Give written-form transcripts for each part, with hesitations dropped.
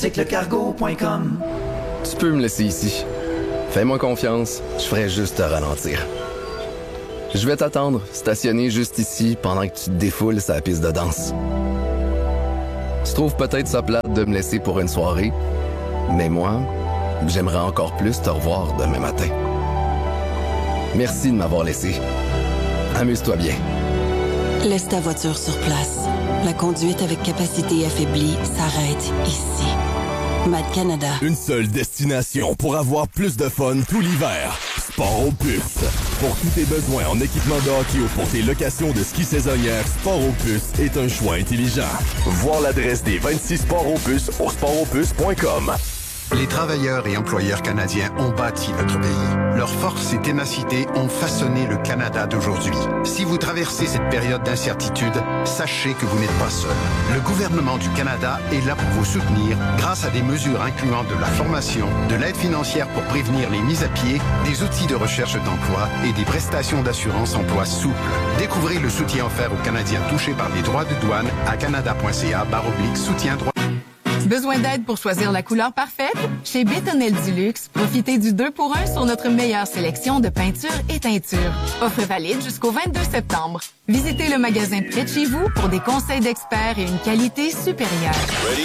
cyclecargo.com. Tu peux me laisser ici. Fais-moi confiance, je ferai juste te ralentir. Je vais t'attendre, stationné juste ici, pendant que tu te défoules sur la piste de danse. Tu trouves peut-être ça plate de me laisser pour une soirée, mais moi, j'aimerais encore plus te revoir demain matin. Merci de m'avoir laissé. Amuse-toi bien. Laisse ta voiture sur place. La conduite avec capacité affaiblie s'arrête ici. Mad Canada. Une seule destination pour avoir plus de fun tout l'hiver. Sport Opus. Pour tous tes besoins en équipement de hockey ou pour tes locations de ski saisonnières, Sport Opus est un choix intelligent. Voir l'adresse des 26 Sport Opus au sportopus.com. Les travailleurs et employeurs canadiens ont bâti notre pays. Leur force et ténacité ont façonné le Canada d'aujourd'hui. Si vous traversez cette période d'incertitude, sachez que vous n'êtes pas seul. Le gouvernement du Canada est là pour vous soutenir grâce à des mesures incluant de la formation, de l'aide financière pour prévenir les mises à pied, des outils de recherche d'emploi et des prestations d'assurance emploi souples. Découvrez le soutien offert aux Canadiens touchés par les droits de douane à canada.ca/soutien-droit. Besoin d'aide pour choisir la couleur parfaite? Chez Bétonnel Duluxe, profitez du 2 pour 1 sur notre meilleure sélection de peintures et teintures. Offre valide jusqu'au 22 septembre. Visitez le magasin près de chez vous pour des conseils d'experts et une qualité supérieure. Ready?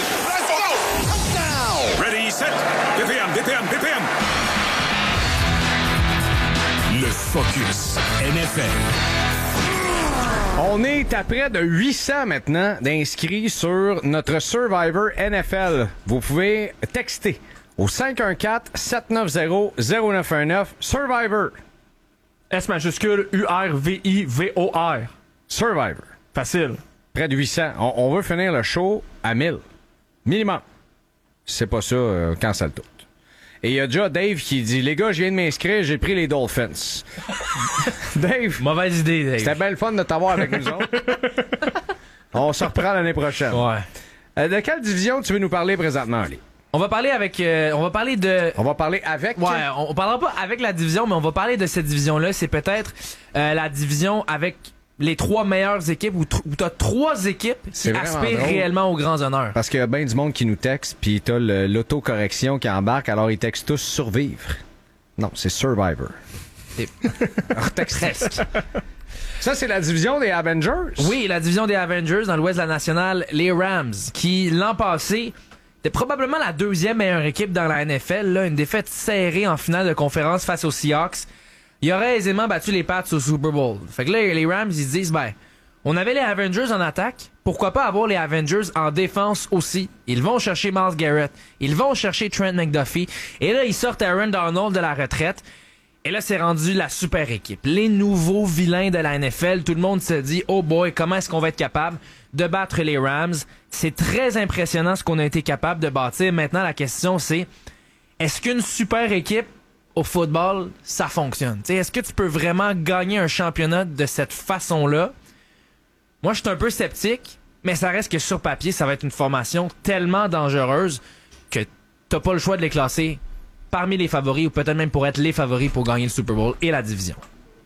Ready, set, DPM. Le Focus NFL. On est à près de 800 maintenant d'inscrits sur notre Survivor NFL. Vous pouvez texter au 514-790-0919 Survivor. S majuscule U-R-V-I-V-O-R. Survivor. Facile. Près de 800. On veut finir le show à 1000. Minimum. Si c'est pas ça, cancel tout. Et il y a déjà Dave qui dit « Les gars, je viens de m'inscrire, j'ai pris les Dolphins. » Dave. Mauvaise idée, Dave. C'était bien le fun de t'avoir avec nous autres. On se reprend l'année prochaine. Ouais. De quelle division tu veux nous parler présentement, Ali? On va parler avec... on va parler avec... Ouais, on parlera pas avec la division, mais on va parler de cette division-là. C'est peut-être la division avec les 3 meilleures équipes où t'as 3 équipes qui aspirent réellement aux grands honneurs. Parce qu'il y a bien du monde qui nous texte, puis t'as l'autocorrection qui embarque, alors ils textent tous survivre. Non, c'est Survivor. Presque. Ça, c'est la division des Avengers? Oui, la division des Avengers dans l'ouest de la nationale, les Rams, qui l'an passé était probablement la 2e meilleure équipe dans la NFL, là, une défaite serrée en finale de conférence face aux Seahawks. Il aurait aisément battu les Pats au Super Bowl. Fait que là, les Rams, ils se disent, on avait les Avengers en attaque, pourquoi pas avoir les Avengers en défense aussi? Ils vont chercher Myles Garrett, ils vont chercher Trent McDuffie, et là, ils sortent Aaron Donald de la retraite, et là, c'est rendu la super équipe. Les nouveaux vilains de la NFL, tout le monde se dit, oh boy, comment est-ce qu'on va être capable de battre les Rams? C'est très impressionnant ce qu'on a été capable de bâtir. Maintenant, la question, c'est, est-ce qu'une super équipe au football, ça fonctionne? T'sais, est-ce que tu peux vraiment gagner un championnat de cette façon-là? Moi, je suis un peu sceptique, mais ça reste que sur papier, ça va être une formation tellement dangereuse que t'as pas le choix de les classer parmi les favoris ou peut-être même pour être les favoris pour gagner le Super Bowl et la division.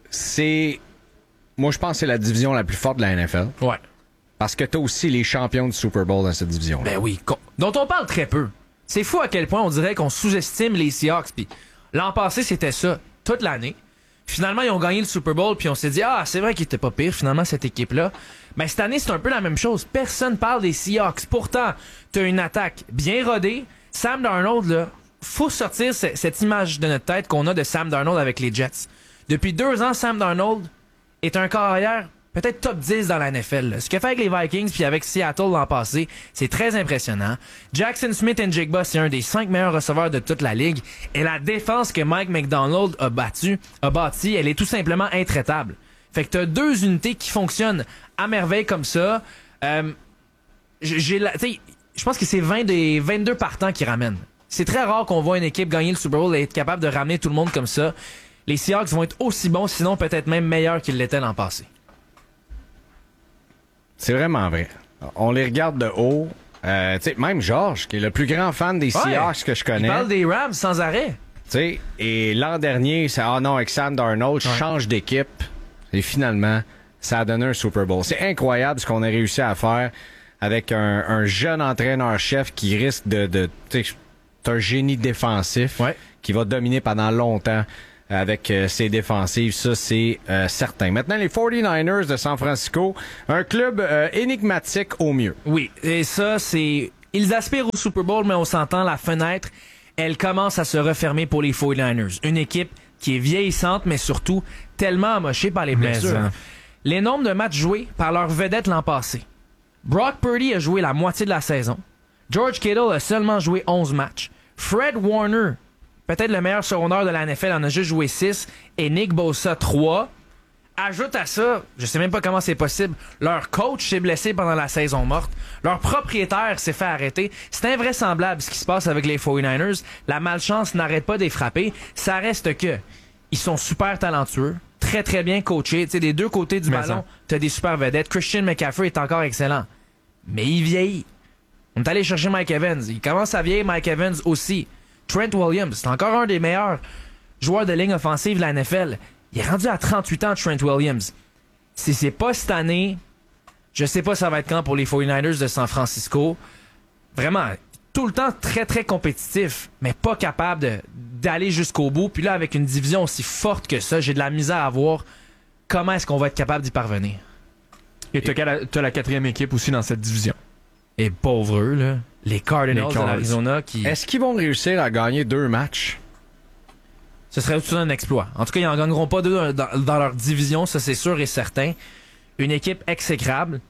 Moi, je pense que c'est la division la plus forte de la NFL. Ouais. Parce que t'as aussi les champions du Super Bowl dans cette division. Ben oui, dont on parle très peu. C'est fou à quel point on dirait qu'on sous-estime les Seahawks. Puis l'an passé, c'était ça, toute l'année. Finalement, ils ont gagné le Super Bowl, puis on s'est dit, c'est vrai qu'ils étaient pas pires, finalement, cette équipe-là. Mais cette année, c'est un peu la même chose. Personne parle des Seahawks. Pourtant, t'as une attaque bien rodée. Sam Darnold, là, faut sortir cette image de notre tête qu'on a de Sam Darnold avec les Jets. Depuis 2 ans, Sam Darnold est un carrière peut-être top 10 dans la NFL. Là. Ce qu'il a fait avec les Vikings puis avec Seattle l'an passé, c'est très impressionnant. Jackson Smith-Njigba, c'est un des 5 meilleurs receveurs de toute la ligue. Et la défense que Mike McDonald a bâtie, elle est tout simplement intraitable. Fait que t'as 2 unités qui fonctionnent à merveille comme ça. Je pense que c'est 22 partants qui ramènent. C'est très rare qu'on voit une équipe gagner le Super Bowl et être capable de ramener tout le monde comme ça. Les Seahawks vont être aussi bons, sinon peut-être même meilleurs qu'ils l'étaient l'an passé. C'est vraiment vrai. On les regarde de haut. Même Georges, qui est le plus grand fan des Seahawks que je connais. Il parle des Rams sans arrêt. Et l'an dernier, c'est non, avec Sam Darnold, change d'équipe. Et finalement, ça a donné un Super Bowl. C'est incroyable ce qu'on a réussi à faire avec un jeune entraîneur-chef qui risque c'est un génie défensif qui va dominer pendant longtemps avec ses défensives, ça c'est certain. Maintenant, les 49ers de San Francisco, un club énigmatique au mieux. Oui, et ça c'est... Ils aspirent au Super Bowl, mais on s'entend, la fenêtre, elle commence à se refermer pour les 49ers. Une équipe qui est vieillissante, mais surtout tellement amochée par les blessures. Les nombres de matchs joués par leurs vedettes l'an passé. Brock Purdy a joué la moitié de la saison. George Kittle a seulement joué 11 matchs. Fred Warner, peut-être le meilleur secondaire de la NFL, en a juste joué 6. Et Nick Bosa, 3. Ajoute à ça, je sais même pas comment c'est possible, leur coach s'est blessé pendant la saison morte. Leur propriétaire s'est fait arrêter. C'est invraisemblable ce qui se passe avec les 49ers. La malchance n'arrête pas de les frapper. Ça reste que ils sont super talentueux, très très bien coachés. Tu sais, des deux côtés du ballon, t'as des super vedettes. Christian McCaffrey est encore excellent. Mais il vieillit. On est allé chercher Mike Evans. Il commence à vieillir, Mike Evans aussi. Trent Williams, c'est encore un des meilleurs joueurs de ligne offensive de la NFL. Il est rendu à 38 ans, Trent Williams. Si c'est pas cette année, je sais pas ça va être quand pour les 49ers de San Francisco. Vraiment, tout le temps très très compétitif, mais pas capable d'aller jusqu'au bout. Puis là, avec une division aussi forte que ça, j'ai de la misère à voir comment est-ce qu'on va être capable d'y parvenir. Et t'as la quatrième équipe aussi dans cette division. Et pauvres eux, là. Les Cardinals de l'Arizona qui... Est-ce qu'ils vont réussir à gagner 2 matchs? Ce serait tout un exploit. En tout cas, ils n'en gagneront pas 2 dans leur division, ça c'est sûr et certain. Une équipe exécrable.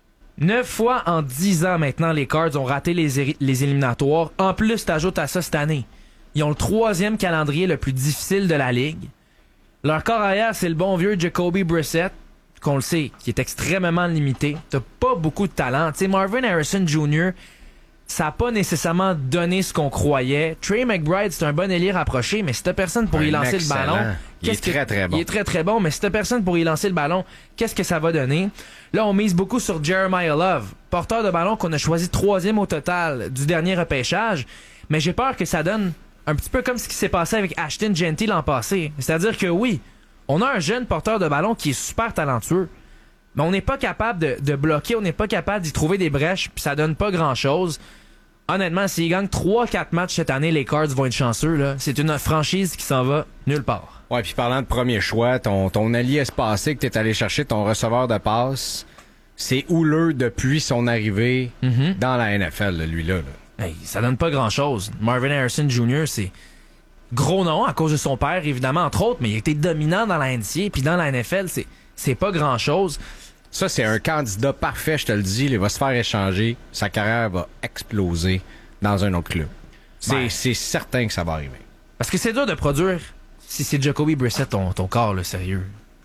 9 fois en 10 ans maintenant, les Cards ont raté les éliminatoires. En plus, t'ajoutes à ça cette année. Ils ont le 3e calendrier le plus difficile de la Ligue. Leur corps arrière, c'est le bon vieux Jacoby Brissett, qu'on le sait, qui est extrêmement limité. T'as pas beaucoup de talent. Tu sais, Marvin Harrison Jr., ça n'a pas nécessairement donné ce qu'on croyait. Trey McBride, c'est un bon ailier rapproché, mais si t'as personne pour y lancer le ballon... Il est très, très bon. Il est très, très bon, mais si t'as personne pour y lancer le ballon, qu'est-ce que ça va donner? Là, on mise beaucoup sur Jeremiah Love, porteur de ballon qu'on a choisi 3e au total du dernier repêchage, mais j'ai peur que ça donne un petit peu comme ce qui s'est passé avec Ashton Genty l'an passé. C'est-à-dire que oui, on a un jeune porteur de ballon qui est super talentueux, mais on n'est pas capable de bloquer, on n'est pas capable d'y trouver des brèches, puis ça donne pas grand-chose. Honnêtement, s'ils gagnent 3-4 matchs cette année, les Cards vont être chanceux. Là. C'est une franchise qui s'en va nulle part. Ouais, puis parlant de premier choix, ton allié espacé que t'es allé chercher, ton receveur de passe, c'est houleux depuis son arrivée dans la NFL, là, lui-là. Là. Hey, ça donne pas grand-chose. Marvin Harrison Jr., c'est gros nom à cause de son père, évidemment, entre autres, mais il a été dominant dans la NCAA, puis dans la NFL, c'est pas grand-chose. Ça, c'est un candidat parfait, je te le dis. Il va se faire échanger. Sa carrière va exploser dans un autre club. C'est certain que ça va arriver. Parce que c'est dur de produire si c'est Jacoby Brissett, ton corps, là, sérieux.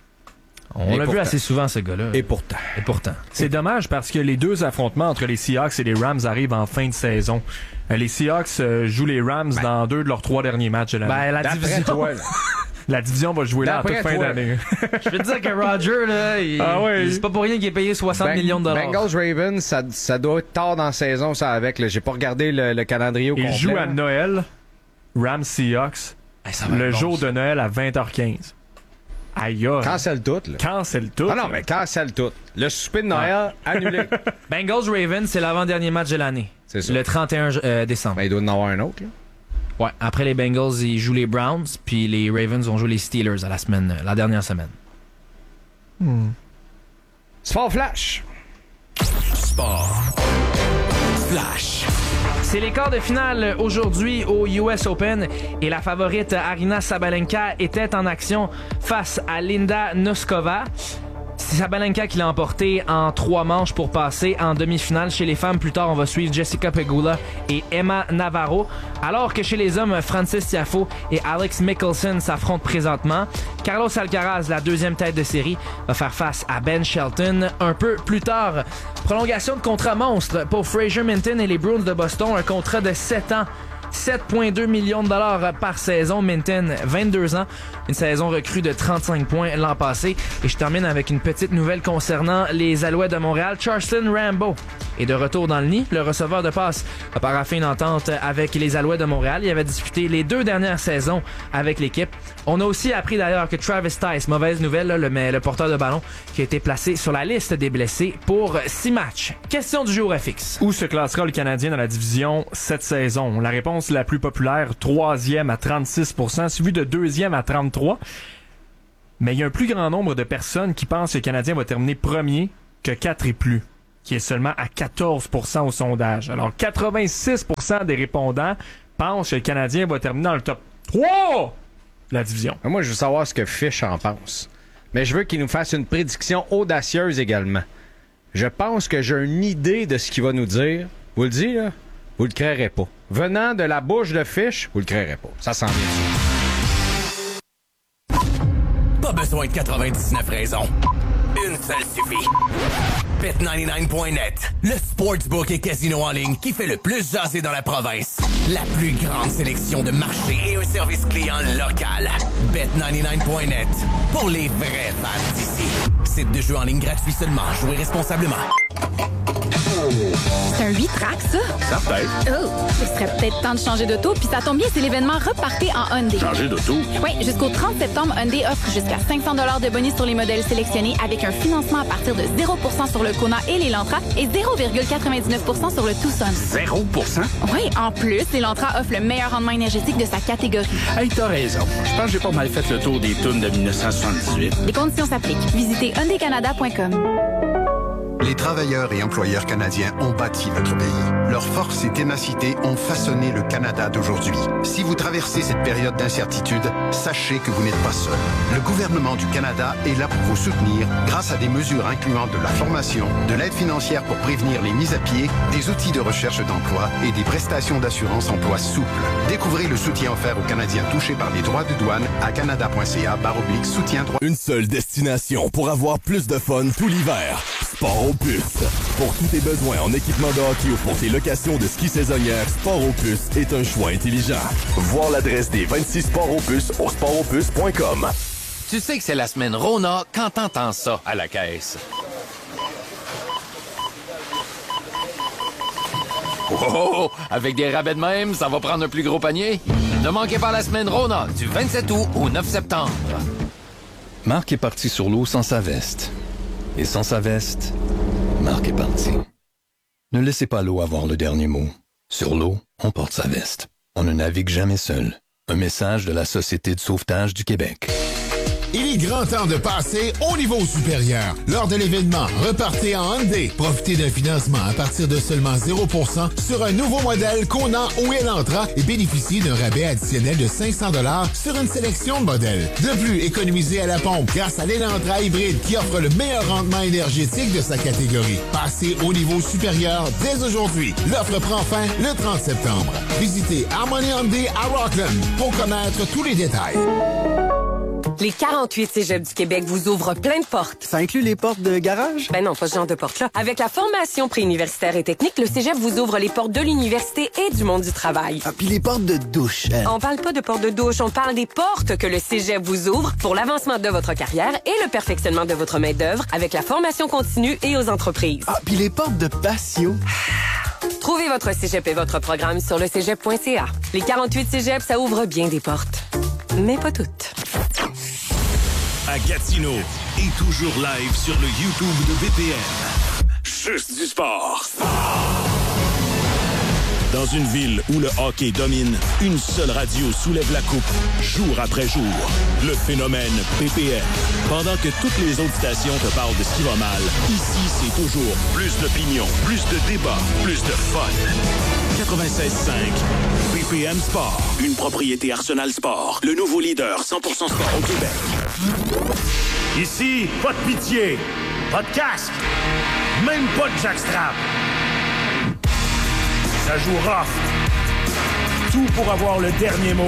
On l'a vu assez souvent, ce gars-là. Et pourtant. C'est dommage parce que les 2 affrontements entre les Seahawks et les Rams arrivent en fin de saison. Les Seahawks jouent les Rams dans 2 de leurs 3 derniers matchs de l'année. La division... La division va jouer là à toute fin d'année. Je veux te dire que Roger, là, c'est pas pour rien qu'il est payé 60 millions de dollars. Bengals Ravens, ça doit être tard dans la saison, ça, avec. Là. J'ai pas regardé le calendrier au complet. Ils jouent à Noël, Rams Seahawks, le jour de Noël à 20h15. Aïe, cancel tout, là. Cancel tout. Ah non, mais cancel tout. Le souper de Noël, annulé. Bengals Ravens, c'est l'avant-dernier match de l'année. C'est ça. Le 31 décembre. Ben, il doit en avoir un autre, là. Ouais, après les Bengals, ils jouent les Browns, puis les Ravens vont jouer les Steelers à la dernière semaine. Sport Flash. Sport Flash. C'est les quarts de finale aujourd'hui au US Open et la favorite Aryna Sabalenka était en action face à Linda Noskova. C'est Sabalenka qui l'a emporté en 3 manches pour passer en demi-finale. Chez les femmes, plus tard, on va suivre Jessica Pegula et Emma Navarro. Alors que chez les hommes, Frances Tiafoe et Alex Mickelson s'affrontent présentement. Carlos Alcaraz, la 2e tête de série, va faire face à Ben Shelton un peu plus tard. Prolongation de contrat monstre pour Fraser Minton et les Bruins de Boston. Un contrat de 7 ans. 7,2 millions de dollars par saison. Minton, 22 ans. Une saison recrue de 35 points l'an passé. Et je termine avec une petite nouvelle concernant les Alouettes de Montréal. Charleston Rambo est de retour dans le nid. Le receveur de passe a paraphé une entente avec les Alouettes de Montréal. Il avait disputé les 2 dernières saisons avec l'équipe. On a aussi appris d'ailleurs que Travis Tice, mauvaise nouvelle, là, le porteur de ballon, qui a été placé sur la liste des blessés pour 6 matchs. Question du jour FX. Où se classera le Canadien dans la division cette saison? La réponse la plus populaire, 3e à 36%, suivi de 2e à 33%. Mais il y a un plus grand nombre de personnes qui pensent que le Canadien va terminer premier que 4 et plus, qui est seulement à 14% au sondage. Alors, 86% des répondants pensent que le Canadien va terminer dans le top 3 de la division. Moi, je veux savoir ce que Fish en pense. Mais je veux qu'il nous fasse une prédiction audacieuse également. Je pense que j'ai une idée de ce qu'il va nous dire. Vous le dites, là? Vous le créerez pas. Venant de la bouche de Fish, vous le créerez pas. Ça sent bien. Pas besoin de 99 raisons. Une seule suffit. Bet99.net, le sportsbook et casino en ligne qui fait le plus jaser dans la province. La plus grande sélection de marchés et un service client local. Bet99.net, pour les vrais fans d'ici. Site de jeu en ligne gratuit seulement. Jouez responsablement. C'est un 8-track, ça? Certain. Oh, il serait peut-être temps de changer d'auto, puis ça tombe bien, c'est l'événement Repartez en Hyundai. Changer d'auto? Oui, jusqu'au 30 septembre, Hyundai offre jusqu'à 500 $ de bonus sur les modèles sélectionnés avec un financement à partir de 0% sur le Kona et l'Elantra et 0,99% sur le Tucson. 0%? Oui, en plus, l'Elantra offre le meilleur rendement énergétique de sa catégorie. Hey, t'as raison. Je pense que j'ai pas mal fait le tour des tunes de 1978. Les conditions s'appliquent. Visitez hyundaicanada.com. Les travailleurs et employeurs canadiens ont bâti notre pays. Leur force et ténacité ont façonné le Canada d'aujourd'hui. Si vous traversez cette période d'incertitude, sachez que vous n'êtes pas seul. Le gouvernement du Canada est là pour vous soutenir grâce à des mesures incluant de la formation, de l'aide financière pour prévenir les mises à pied, des outils de recherche d'emploi et des prestations d'assurance emploi souples. Découvrez le soutien offert aux Canadiens touchés par les droits de douane à canada.ca/soutien droit. Une seule destination pour avoir plus de fun tout l'hiver. Sport aux puces. Pour tous tes besoins en équipement de hockey ou pour tes locations de ski saisonnières, Sport aux puces est un choix intelligent. Voir l'adresse des 26 Sports aux puces au sportauxpuces.com. Tu sais que c'est la semaine Rona quand t'entends ça à la caisse. Oh, avec des rabais de même, ça va prendre un plus gros panier. Ne manquez pas la semaine Rona du 27 août au 9 septembre. Marc est parti sur l'eau sans sa veste. Et sans sa veste, Marc est parti. Ne laissez pas l'eau avoir le dernier mot. Sur l'eau, on porte sa veste. On ne navigue jamais seul. Un message de la Société de sauvetage du Québec. Il est grand temps de passer au niveau supérieur. Lors de l'événement Repartez en Hyundai, profitez d'un financement à partir de seulement 0% sur un nouveau modèle Kona ou Elantra et bénéficiez d'un rabais additionnel de 500 $ sur une sélection de modèles. De plus, économisez à la pompe grâce à l'Elantra hybride qui offre le meilleur rendement énergétique de sa catégorie. Passez au niveau supérieur dès aujourd'hui. L'offre prend fin le 30 septembre. Visitez Harmony Hyundai à Rockland pour connaître tous les détails. Les 48 cégeps du Québec vous ouvrent plein de portes. Ça inclut les portes de garage? Ben non, pas ce genre de portes-là. Avec la formation préuniversitaire et technique, le cégep vous ouvre les portes de l'université et du monde du travail. Ah, puis les portes de douche. On parle pas de portes de douche, on parle des portes que le cégep vous ouvre pour l'avancement de votre carrière et le perfectionnement de votre main-d'œuvre avec la formation continue et aux entreprises. Ah, puis les portes de patio. Trouvez votre cégep et votre programme sur le cégep.ca. Les 48 cégeps, ça ouvre bien des portes. Mais pas toutes. À Gatineau et toujours live sur le YouTube de BPM. Juste du sport. Dans une ville où le hockey domine, une seule radio soulève la coupe, jour après jour. Le phénomène BPM. Pendant que toutes les autres stations te parlent de ce qui va mal, ici, c'est toujours plus d'opinion, plus de débat, plus de fun. 96.5 BPM Sport. Une propriété Arsenal Sport. Le nouveau leader 100% sport au Québec. Ici, pas de pitié, pas de casque, même pas de jackstrap. Ça joue rough. Tout pour avoir le dernier mot.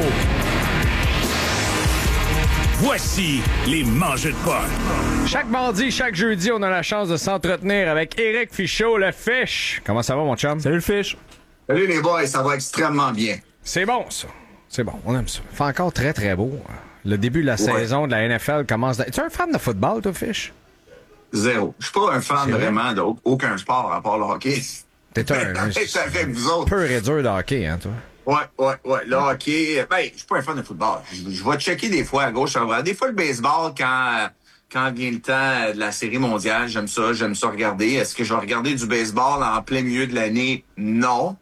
Voici les mangeux de potes. Chaque mardi, chaque jeudi, on a la chance de s'entretenir avec Éric Fichaud, le Fish. Comment ça va, mon chum? Salut, le Fish. Salut, les boys. Ça va extrêmement bien. C'est bon, ça. C'est bon, on aime ça. Il fait encore très, très beau. Le début de la saison de la NFL commence... Tu es un fan de football, toi, Fish? Zéro. Je suis pas un fan vraiment d'aucun sport à part le hockey. T'es un peu réduire de hockey, hein, toi? Ouais. Le hockey, je suis pas un fan de football. Je vais checker des fois à gauche, à droite. Des fois, le baseball, quand vient le temps de la série mondiale, j'aime ça regarder. Est-ce que je vais regarder du baseball en plein milieu de l'année? Non.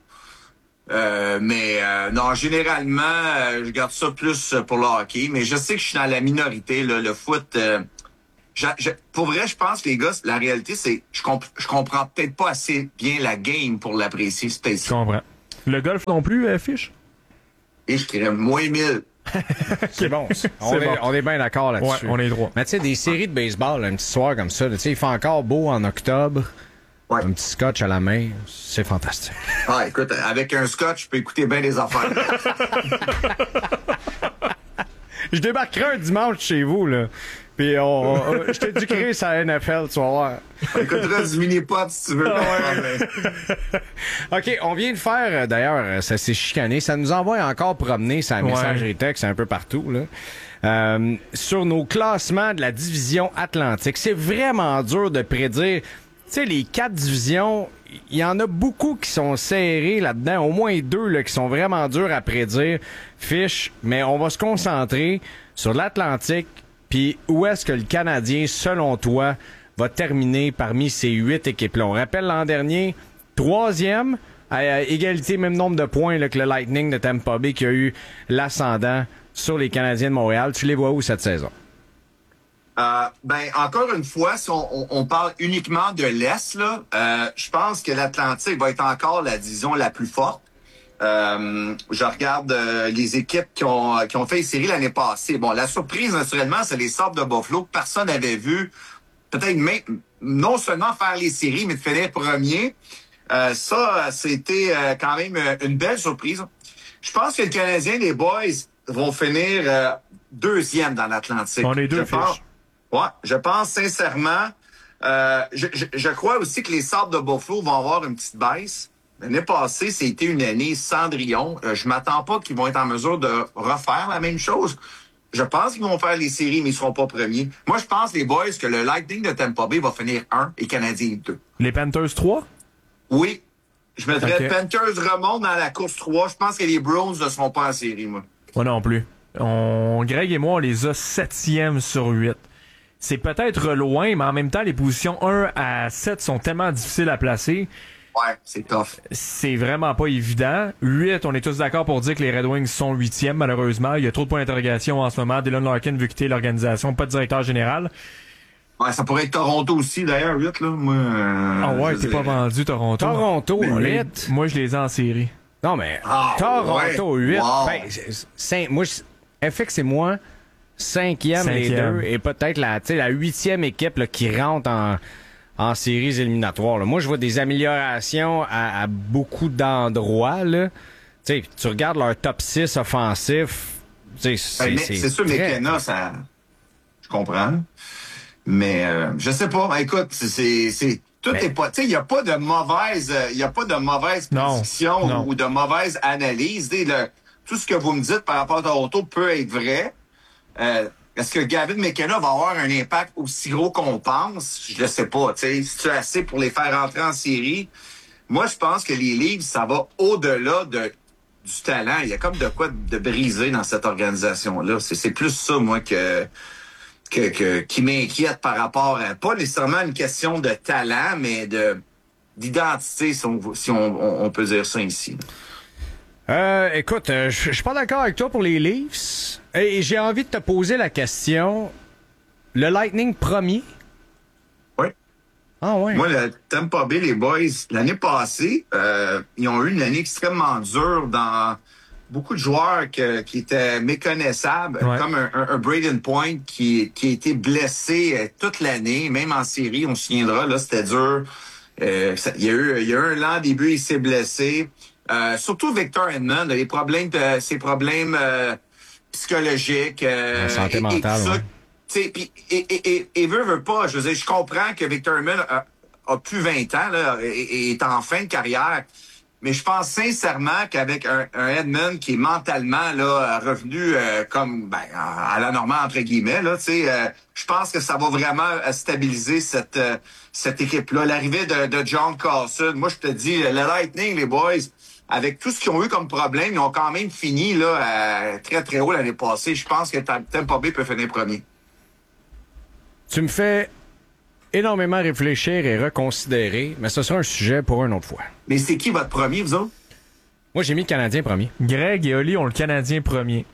Non, généralement, je garde ça plus pour le hockey, mais je sais que je suis dans la minorité, là. Le foot, pour vrai, je pense que les gars, la réalité, c'est je comprends peut-être pas assez bien la game pour l'apprécier. C'est peut-être ça. Je comprends. Le golf non plus, Fiche? Et je dirais moins 1000. C'est bon. On est bien d'accord là-dessus. Ouais, on est droit. Mais tu sais, des séries de baseball, un petit soir comme ça, tu sais, il fait encore beau en octobre. Ouais. Un petit scotch à la main, c'est fantastique. Ah, écoute, avec un scotch, je peux écouter bien les affaires. Je débarquerai un dimanche chez vous, là. Puis je t'éduquerai sur la NFL, tu vas voir. On écoutera du mini-pot si tu veux. OK, on vient de faire, d'ailleurs, ça s'est chicané. Ça nous envoie encore promener sa messagerie texte un peu partout, là. Sur nos classements de la division Atlantique. C'est vraiment dur de prédire. Tu sais, les 4 divisions, il y en a beaucoup qui sont serrés là-dedans. Au moins 2 là, qui sont vraiment durs à prédire. Fiche, mais on va se concentrer sur l'Atlantique. Puis où est-ce que le Canadien, selon toi, va terminer parmi ces 8 équipes-là? On rappelle l'an dernier, 3e, à égalité, même nombre de points là, que le Lightning de Tampa Bay qui a eu l'ascendant sur les Canadiens de Montréal. Tu les vois où cette saison? Encore une fois, si on parle uniquement de l'Est, là, je pense que l'Atlantique va être encore la division la plus forte. Je regarde les équipes qui ont fait les séries l'année passée. Bon, la surprise, naturellement, c'est les Sabres de Buffalo que personne n'avait vu. Peut-être même, non seulement faire les séries, mais de finir premier. Ça, c'était quand même une belle surprise. Je pense que le Canadien, les boys, vont finir 2e dans l'Atlantique. On est 2 fiches. Ouais, je pense sincèrement. Je crois aussi que les Sabres de Buffalo vont avoir une petite baisse. L'année passée, c'était une année Cendrillon. Je m'attends pas qu'ils vont être en mesure de refaire la même chose. Je pense qu'ils vont faire les séries, mais ils seront pas premiers. Moi, je pense, les boys, que le Lightning de Tampa Bay va finir 1 et Canadiens 2. Les Panthers 3? Oui. Je mettrais Panthers remontent dans la course 3. Je pense que les Browns ne seront pas en série, moi. Moi non plus. Greg et moi, on les a 7e sur 8. C'est peut-être loin, mais en même temps, les positions 1 à 7 sont tellement difficiles à placer. Ouais, c'est tough. C'est vraiment pas évident. 8, on est tous d'accord pour dire que les Red Wings sont 8e, malheureusement. Il y a trop de points d'interrogation en ce moment. Dylan Larkin veut quitter l'organisation, pas de directeur général. Ouais, ça pourrait être Toronto aussi, d'ailleurs, 8, là. Moi, t'es pas vendu, Toronto. Toronto, 8. Moi, je les ai en série. Non, mais Toronto, 8. Wow. Moi, FX et moi, 5e les deux, et peut-être la 8e équipe là, qui rentre en séries éliminatoires. Là. Moi, je vois des améliorations à beaucoup d'endroits. Là. Tu regardes leur top 6 offensif. C'est sûr, McKenna, ça... Je comprends. Mais je sais pas. Écoute, tout est pas... Il n'y a pas de mauvaise prédiction ou de mauvaise analyse. Tout ce que vous me dites par rapport à Toronto peut être vrai. Est-ce que Gavin McKenna va avoir un impact aussi gros qu'on pense? Je ne sais pas. C'est assez pour les faire rentrer en série. Moi, je pense que les Leafs, ça va au-delà du talent. Il y a comme de quoi de briser dans cette organisation-là. C'est plus ça, moi, qui m'inquiète par rapport à pas nécessairement une question de talent, mais d'identité, si on peut dire ça ici. Écoute, je suis pas d'accord avec toi pour les Leafs. Et j'ai envie de te poser la question. Le Lightning premier? Oui. Ah ouais. Moi, le Tampa Bay, les boys, l'année passée, ils ont eu une année extrêmement dure dans beaucoup de joueurs qui étaient méconnaissables, comme un Braden Point qui a été blessé toute l'année, même en série, on se souviendra, là, c'était dur. Il y a eu un lent début, il s'est blessé. Surtout Victor Hedman, ses problèmes psychologiques. Santé mentale. Et veut pas. Je veux dire, je comprends que Victor Hedman a plus 20 ans là, et est en fin de carrière. mais je pense sincèrement qu'avec un Edmund qui est mentalement là revenu comme à la normale entre guillemets là, tu sais, je pense que ça va vraiment stabiliser cette équipe-là. L'arrivée de John Carlson, moi je te dis, le Lightning, les boys, avec tout ce qu'ils ont eu comme problème, ils ont quand même fini là très très haut l'année passée. Je pense que Tampa Bay peut finir premier. Tu me fais énormément réfléchir et reconsidérer, mais ce sera un sujet pour une autre fois. Mais c'est qui votre premier, vous autres? Moi, j'ai mis le Canadien premier. Greg et Oli ont le Canadien premier.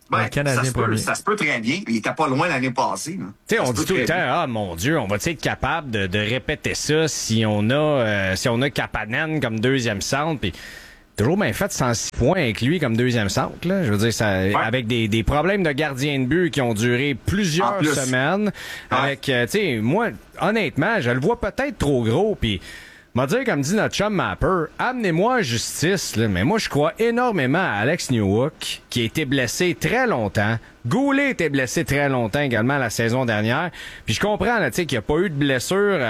Ça se peut très bien. Il était pas loin l'année passée. Tu sais, on dit tout le temps, ah mon Dieu, on va être capable de répéter ça si on a Kapanen comme deuxième centre, puis toujours bien fait 106 points avec lui comme deuxième centre. Là. Je veux dire, ça, avec des problèmes de gardien de but qui ont duré plusieurs semaines. Avec, tu sais, moi, honnêtement, je le vois peut-être trop gros, puis m'a dire, comme dit notre chum Mapper, amenez-moi en justice, là, mais moi, je crois énormément à Alex Newhook, qui a été blessé très longtemps. Goulet était blessé très longtemps également la saison dernière. Puis je comprends, là, tu sais, qu'il n'y a pas eu de blessure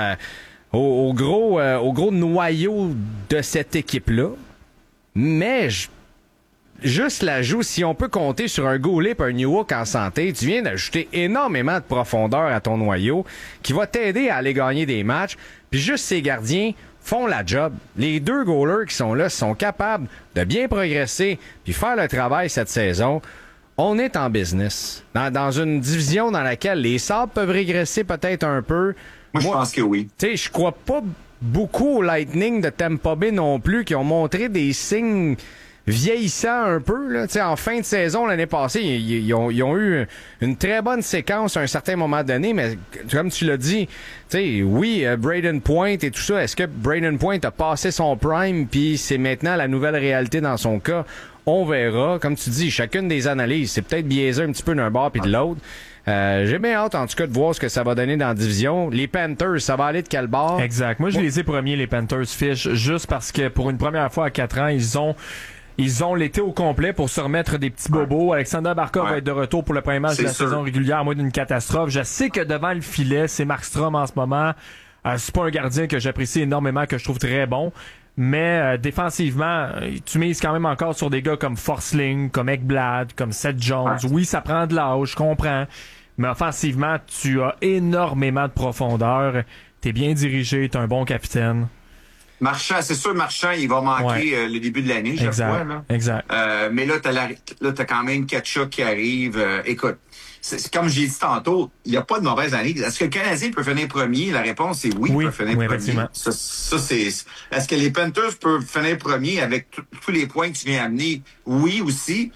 au gros noyau de cette équipe-là. Mais juste l'ajout, si on peut compter sur un Goulet et un Newhook en santé, tu viens d'ajouter énormément de profondeur à ton noyau qui va t'aider à aller gagner des matchs. Puis juste ces gardiens font la job. Les deux goalers qui sont là sont capables de bien progresser puis faire le travail cette saison. On est en business. Dans une division dans laquelle les Sabres peuvent régresser peut-être un peu. Moi, je pense que oui. Tu sais, je crois pas beaucoup au Lightning de Tampa Bay non plus, qui ont montré des signes vieillissants un peu. Là. En fin de saison, l'année passée, ils ont eu une très bonne séquence à un certain moment donné, mais comme tu l'as dit, oui, Braden Point et tout ça, est-ce que Braden Point a passé son prime puis c'est maintenant la nouvelle réalité dans son cas? On verra. Comme tu dis, chacune des analyses, c'est peut-être biaisé un petit peu d'un bord puis de l'autre. J'ai bien hâte, en tout cas, de voir ce que ça va donner dans la division. Les Panthers, ça va aller de quel bord? Exact. Moi, je les ai premiers, les Panthers Fish, juste parce que pour une première fois à 4 ans, ils ont l'été au complet pour se remettre des petits bobos. Alexander Barkov va être de retour pour le premier match de la saison régulière, à moins d'une catastrophe. Je sais que devant le filet, c'est Markstrom en ce moment. C'est pas un gardien que j'apprécie énormément, que je trouve très bon. Mais défensivement, tu mises quand même encore sur des gars comme Forsling, comme Ekblad, comme Seth Jones. Oui, ça prend de l'âge, je comprends. Mais offensivement, tu as énormément de profondeur. T'es bien dirigé, t'es un bon capitaine. Marchand, c'est sûr, Marchand, il va manquer le début de l'année, je crois. Là. Exact. Mais là, t'as quand même Ketchuk qui arrive. Écoute, c'est comme j'ai dit tantôt, il n'y a pas de mauvaise année. Est-ce que le Canadien peut finir premier? La réponse est oui, il peut finir premier. Ça, c'est. Est-ce que les Panthers peuvent finir premier avec tous les points que tu viens amener? Oui, aussi.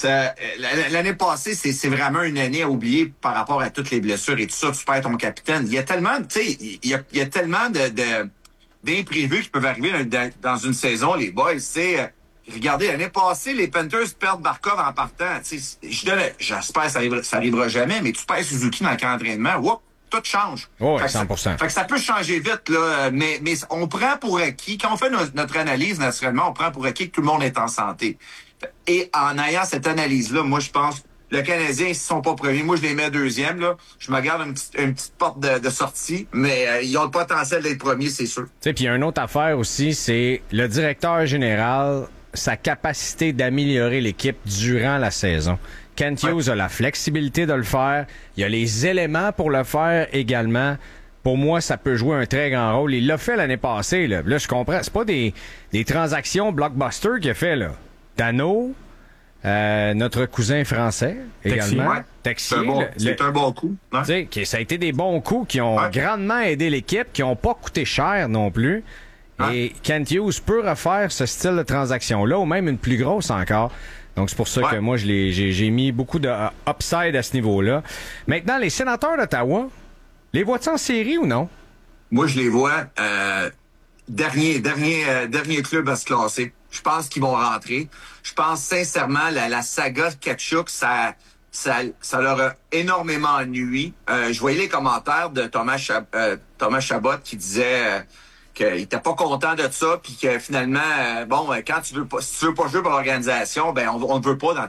L'année passée, c'est vraiment une année à oublier par rapport à toutes les blessures et tout ça. Tu perds ton capitaine. Il y a tellement, tu sais, il y a tellement d'imprévus qui peuvent arriver dans une saison, les boys. Regardez, l'année passée, les Panthers perdent Barkov en partant. J'espère que ça arrivera jamais, mais tu perds Suzuki dans le camp d'entraînement. Whoop, tout change. Oh, 100%. Fait que ça peut changer vite, là. Mais on prend pour acquis, quand on fait notre analyse, naturellement, on prend pour acquis que tout le monde est en santé. Et en ayant cette analyse-là, moi, je pense, le Canadien, s'ils sont pas premiers, moi, je les mets deuxième, là. Je me garde une petite porte de sortie, mais ils ont le potentiel d'être premiers, c'est sûr. Tu sais, puis il y a une autre affaire aussi, c'est le directeur général, sa capacité d'améliorer l'équipe durant la saison. Kent Hughes a la flexibilité de le faire. Il y a les éléments pour le faire également. Pour moi, ça peut jouer un très grand rôle. Il l'a fait l'année passée, là. Là, je comprends. C'est pas des transactions blockbuster qu'il a fait, là. Dano, notre cousin français également. Texier. C'est un bon coup. Ouais. Ça a été des bons coups qui ont grandement aidé l'équipe, qui n'ont pas coûté cher non plus. Et Kent Hughes peut refaire ce style de transaction-là, ou même une plus grosse encore. Donc, c'est pour ça que moi, j'ai mis beaucoup de upside à ce niveau-là. Maintenant, les Sénateurs d'Ottawa, les vois-tu en série ou non? Moi, je les vois dernier club à se classer. Je pense qu'ils vont rentrer. Je pense sincèrement la saga Ketchuk, ça leur a énormément nui. Je voyais les commentaires de Thomas Chabot qui disait qu'il était pas content de ça, puis que finalement, quand si tu veux pas jouer pour l'organisation, ben on ne veut pas.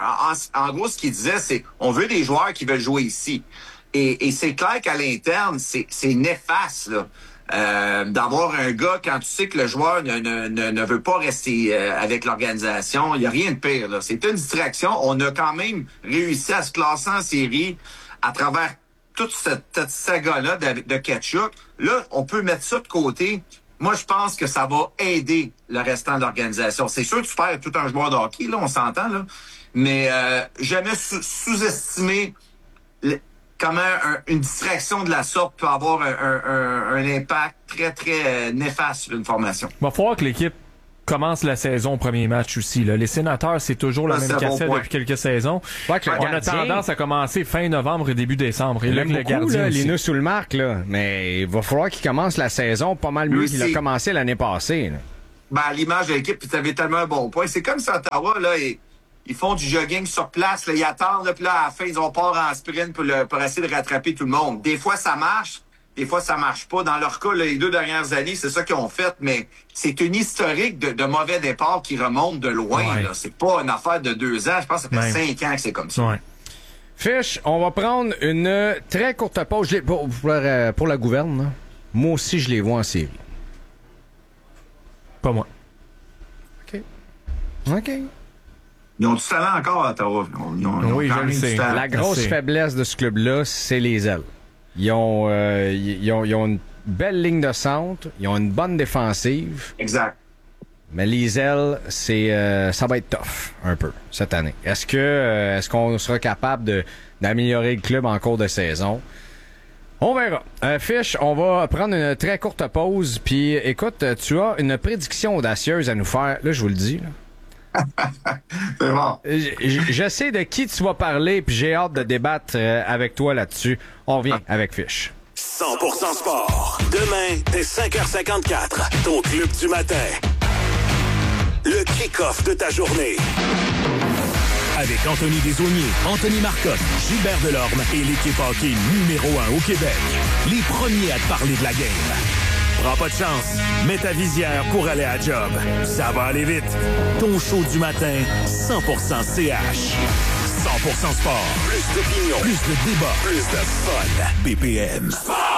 En gros, ce qu'il disait, c'est on veut des joueurs qui veulent jouer ici. Et c'est clair qu'à l'interne, c'est néfaste, là. D'avoir un gars, quand tu sais que le joueur ne veut pas rester avec l'organisation, il n'y a rien de pire. Là. C'est une distraction. On a quand même réussi à se classer en série à travers toute cette saga-là de Ketchuk. Là, on peut mettre ça de côté. Moi, je pense que ça va aider le restant de l'organisation. C'est sûr que tu perds tout un joueur de hockey, là, on s'entend, là. Mais jamais sous-estimer comment une distraction de la sorte peut avoir un impact très, très néfaste sur une formation. Il va falloir que l'équipe commence la saison au premier match aussi. Là. Les Sénateurs, c'est toujours la même cassette depuis quelques saisons. Ouais, on a tendance à commencer fin novembre et début décembre. Et là, le gardien les nœuds sous le marque, là. Mais il va falloir qu'il commence la saison pas mal mieux qu'il a commencé l'année passée. Là. Ben, à l'image de l'équipe, tu avais tellement un bon point. C'est comme si Ottawa, là, ils font du jogging sur place, là, ils attendent, là, puis là, à la fin, ils ont part en sprint pour essayer de rattraper tout le monde. Des fois, ça marche. Des fois, ça marche pas. Dans leur cas, là, les 2 dernières années, c'est ça qu'ils ont fait, mais c'est une historique de mauvais départ qui remonte de loin. Ouais. Là. C'est pas une affaire de 2 ans. Je pense que ça fait 5 ans que c'est comme ça. Ouais. Fish, on va prendre une très courte pause pour la gouverne. Là. Moi aussi, je les vois en série. Pas moi. OK. Ils ont du talent encore à Ottawa. Oui, je le sais. La grosse faiblesse de ce club-là, c'est les ailes. Ils ont une belle ligne de centre, ils ont une bonne défensive. Exact. Mais les ailes, ça va être tough un peu cette année. Est-ce qu'on sera capable d'améliorer le club en cours de saison? On verra. Fish, on va prendre une très courte pause. Puis écoute, tu as une prédiction audacieuse à nous faire. Là, je vous le dis. Là. C'est bon. Je sais de qui tu vas parler, puis j'ai hâte de débattre avec toi là-dessus. On revient avec Fish. 100% sport. Demain, dès 5h54, ton club du matin. Le kick-off de ta journée. Avec Anthony Desaulniers, Anthony Marcotte, Gilbert Delorme et l'équipe hockey numéro 1 au Québec. Les premiers à te parler de la game. Prends pas de chance. Mets ta visière pour aller à job. Ça va aller vite. Ton show du matin, 100% CH. 100% sport. Plus d'opinion. Plus de débat. Plus de fun. BPM.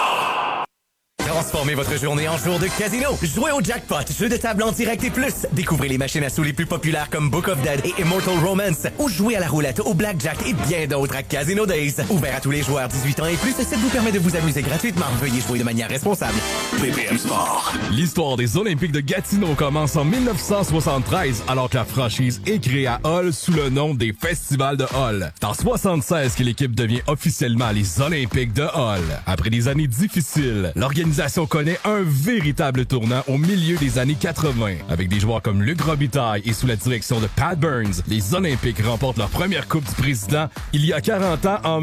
Transformez votre journée en jour de casino. Jouez au jackpot, jeu de table en direct et plus. Découvrez les machines à sous les plus populaires comme Book of Dead et Immortal Romance. Ou jouez à la roulette, au blackjack et bien d'autres à Casino Days. Ouvert à tous les joueurs 18 ans et plus, ça vous permet de vous amuser gratuitement. Veuillez jouer de manière responsable. BPM Sport. L'histoire des Olympiques de Gatineau commence en 1973, alors que la franchise est créée à Hull sous le nom des Festivals de Hull. C'est en 1976 que l'équipe devient officiellement les Olympiques de Hull. Après des années difficiles, l'organisation connaît un véritable tournant au milieu des années 80. Avec des joueurs comme Luc Robitaille et sous la direction de Pat Burns, les Olympiques remportent leur première Coupe du Président il y a 40 ans en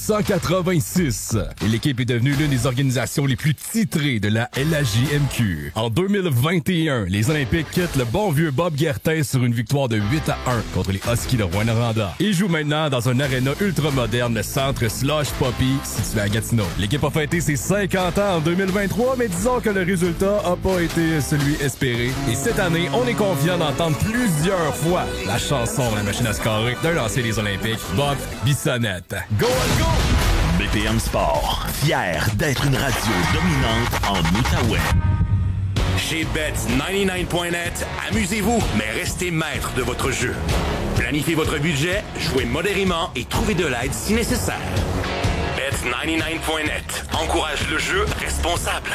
1986. Et l'équipe est devenue l'une des organisations les plus titrées de la LHJMQ. En 2021, les Olympiques quittent le bon vieux Bob Guertin sur une victoire de 8-1 contre les Huskies de Rouyn-Noranda. Ils jouent maintenant dans un aréna ultra moderne, le centre Slush Poppy, situé à Gatineau. L'équipe a fêté ses 50 ans en 2023, mais disons que le résultat a pas été celui espéré. Et cette année, on est confiant d'entendre plusieurs fois la chanson La machine à scorer d'un lancé des Olympiques, Bob Bissonnette. Go on go! BPM Sport, fier d'être une radio dominante en Outaouais. Chez Bet99.net, amusez-vous, mais restez maître de votre jeu. Planifiez votre budget, jouez modérément et trouvez de l'aide si nécessaire. Bet99.net encourage le jeu responsable.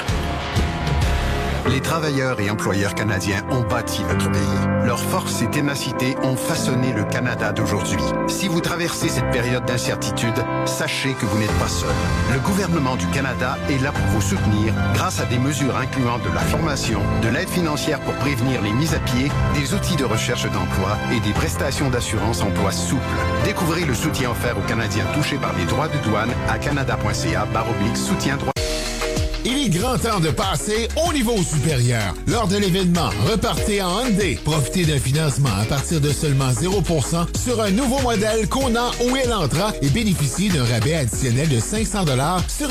Les travailleurs et employeurs canadiens ont bâti votre pays. Leur force et ténacité ont façonné le Canada d'aujourd'hui. Si vous traversez cette période d'incertitude, sachez que vous n'êtes pas seul. Le gouvernement du Canada est là pour vous soutenir grâce à des mesures incluant de la formation, de l'aide financière pour prévenir les mises à pied, des outils de recherche d'emploi et des prestations d'assurance emploi souples. Découvrez le soutien offert aux Canadiens touchés par les droits de douane à canada.ca/soutien-droit. Il est grand temps de passer au niveau supérieur. Lors de l'événement Repartez en Hyundai, profitez d'un financement à partir de seulement 0% sur un nouveau modèle Kona ou Elantra et bénéficiez d'un rabais additionnel de 500 $ sur